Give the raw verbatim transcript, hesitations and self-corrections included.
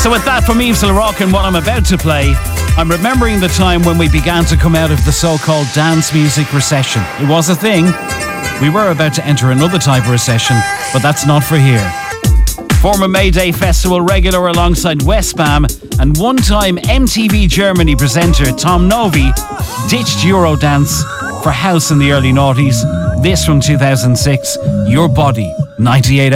So with that from Yves Le Rock and what I'm about to play, I'm remembering the time when we began to come out of the so-called dance music recession. It was a thing. We were about to enter another type of recession, but that's not for here. Former Mayday Festival regular alongside Westbam and one-time M T V Germany presenter Tom Novi ditched Eurodance for house in the early noughties. This from two thousand six, Your Body, ninety-eight